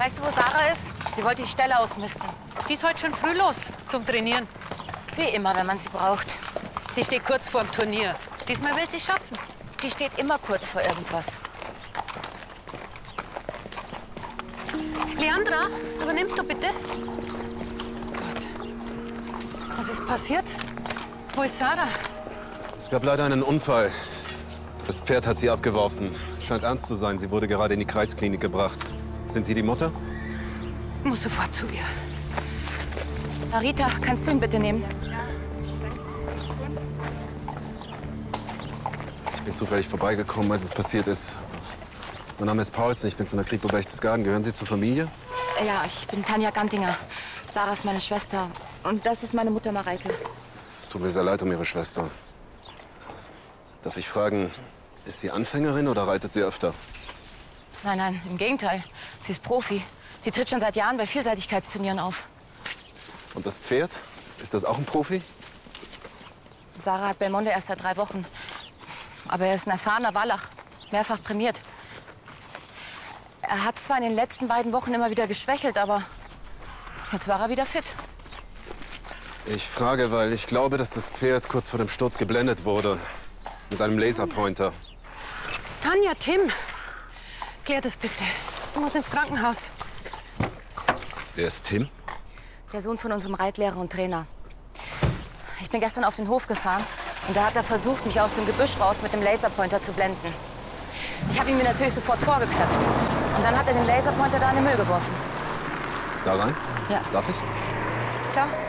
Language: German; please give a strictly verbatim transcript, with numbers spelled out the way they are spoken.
Weißt du, wo Sarah ist? Sie wollte die Stelle ausmisten. Die ist heute schon früh los zum Trainieren. Wie immer, wenn man sie braucht. Sie steht kurz vor dem Turnier. Diesmal will sie schaffen. Sie steht immer kurz vor irgendwas. Leandra, übernimmst du bitte? Gott. Was ist passiert? Wo ist Sarah? Es gab leider einen Unfall. Das Pferd hat sie abgeworfen. Es scheint ernst zu sein. Sie wurde gerade in die Kreisklinik gebracht. Sind Sie die Mutter? Ich muss sofort zu ihr. Marita, kannst du ihn bitte nehmen? Ich bin zufällig vorbeigekommen, als es passiert ist. Mein Name ist Paulsen, ich bin von der Kripo Berchtesgaden. Gehören Sie zur Familie? Ja, ich bin Tanja Gantinger. Sarah ist meine Schwester. Und das ist meine Mutter Mareike. Es tut mir sehr leid um Ihre Schwester. Darf ich fragen, ist sie Anfängerin oder reitet sie öfter? Nein, nein, im Gegenteil. Sie ist Profi. Sie tritt schon seit Jahren bei Vielseitigkeitsturnieren auf. Und das Pferd? Ist das auch ein Profi? Sarah hat Belmonte erst seit drei Wochen. Aber er ist ein erfahrener Wallach. Mehrfach prämiert. Er hat zwar in den letzten beiden Wochen immer wieder geschwächelt, aber jetzt war er wieder fit. Ich frage, weil ich glaube, dass das Pferd kurz vor dem Sturz geblendet wurde. Mit einem Laserpointer. Tanja, Tim, klär das bitte. Ich muss ins Krankenhaus. Wer ist Tim? Der Sohn von unserem Reitlehrer und Trainer. Ich bin gestern auf den Hof gefahren und da hat er versucht, mich aus dem Gebüsch raus mit dem Laserpointer zu blenden. Ich habe ihn mir natürlich sofort vorgeknöpft. Und dann hat er den Laserpointer da in den Müll geworfen. Da rein? Ja. Darf ich? Klar.